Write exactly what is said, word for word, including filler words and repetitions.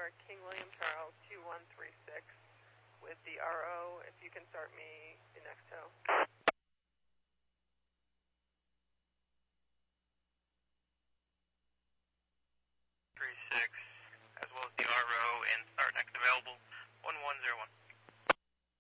Star King William Charles two one three six with the R O, if you can start me the next tow. three six, as well as the R O and start next available one one zero one.